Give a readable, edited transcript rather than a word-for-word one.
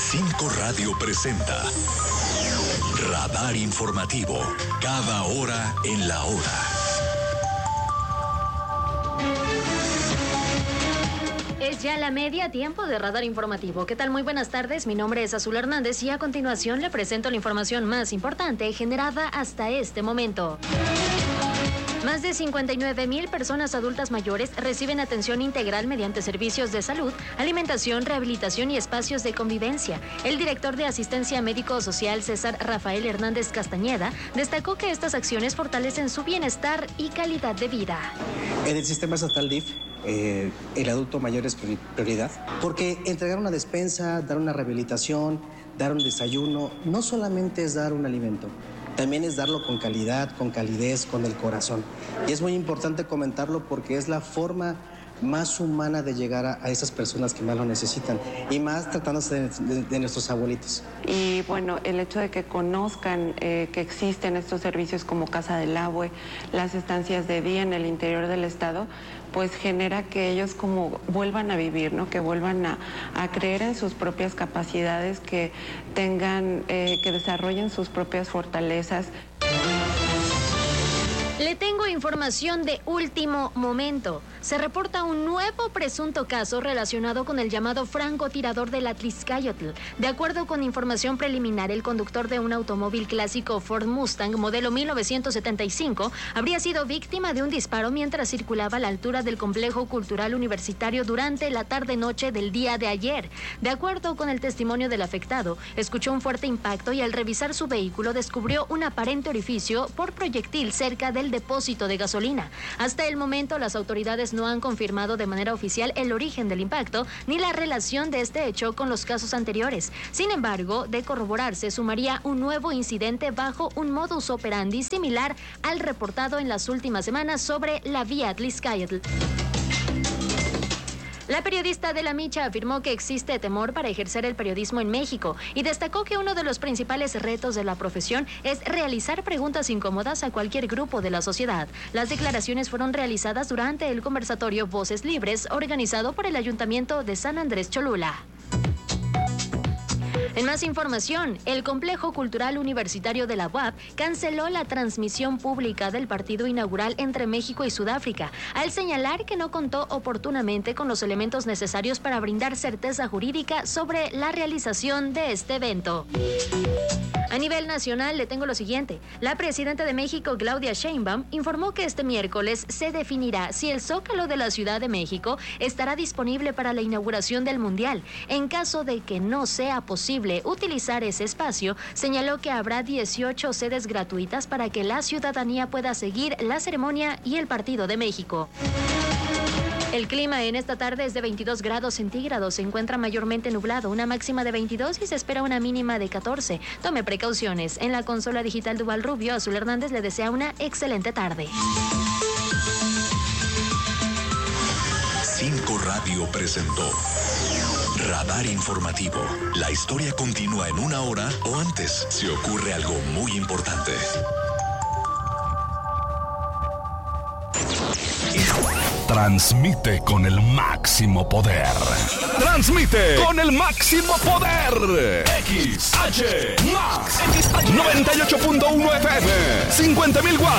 5 Radio presenta Radar Informativo, cada hora en la hora. Es ya la media, tiempo de Radar Informativo. ¿Qué tal? Muy buenas tardes, mi nombre es Azul Hernández y a continuación le presento la información más importante generada hasta este momento. Más de 59,000 personas adultas mayores reciben atención integral mediante servicios de salud, alimentación, rehabilitación y espacios de convivencia. El director de Asistencia Médico-Social, César Rafael Hernández Castañeda, destacó que estas acciones fortalecen su bienestar y calidad de vida. En el sistema estatal DIF, el adulto mayor es prioridad, porque entregar una despensa, dar una rehabilitación, dar un desayuno, no solamente es dar un alimento, también es darlo con calidad, con calidez, con el corazón. Y es muy importante comentarlo porque es la forma más humana de llegar a esas personas que más lo necesitan, y más tratándose de nuestros abuelitos. Y bueno, el hecho de que conozcan que existen estos servicios como Casa del Abue, las estancias de día en el interior del estado, pues genera que ellos como vuelvan a vivir, ¿no? Que vuelvan a creer en sus propias capacidades, que tengan, que desarrollen sus propias fortalezas. Le tengo información de último momento. Se reporta un nuevo presunto caso relacionado con el llamado francotirador del Atlixcáyotl. De acuerdo con información preliminar, el conductor de un automóvil clásico Ford Mustang modelo 1975 habría sido víctima de un disparo mientras circulaba a la altura del Complejo Cultural Universitario durante la tarde-noche del día de ayer. De acuerdo con el testimonio del afectado, escuchó un fuerte impacto y al revisar su vehículo descubrió un aparente orificio por proyectil cerca del depósito de gasolina. Hasta el momento, las autoridades no han confirmado de manera oficial el origen del impacto ni la relación de este hecho con los casos anteriores. Sin embargo, de corroborarse, sumaría un nuevo incidente bajo un modus operandi similar al reportado en las últimas semanas sobre la vía Atlixcáyotl. La periodista Adela Micha afirmó que existe temor para ejercer el periodismo en México y destacó que uno de los principales retos de la profesión es realizar preguntas incómodas a cualquier grupo de la sociedad. Las declaraciones fueron realizadas durante el conversatorio Voces Libres organizado por el Ayuntamiento de San Andrés Cholula. En más información, el Complejo Cultural Universitario de la UAP canceló la transmisión pública del partido inaugural entre México y Sudáfrica, al señalar que no contó oportunamente con los elementos necesarios para brindar certeza jurídica sobre la realización de este evento. A nivel nacional le tengo lo siguiente. La presidenta de México, Claudia Sheinbaum, informó que este miércoles se definirá si el Zócalo de la Ciudad de México estará disponible para la inauguración del Mundial. En caso de que no sea posible utilizar ese espacio, señaló que habrá 18 sedes gratuitas para que la ciudadanía pueda seguir la ceremonia y el partido de México. El clima en esta tarde es de 22 grados centígrados, se encuentra mayormente nublado, una máxima de 22 y se espera una mínima de 14. Tome precauciones. En la consola digital Duval Rubio, Azul Hernández le desea una excelente tarde. 5 Radio presentó Radar Informativo. La historia continúa en una hora o antes si ocurre algo muy importante. Transmite con el máximo poder. Transmite con el máximo poder. XH Max 98.1 FM. 50,000 watts.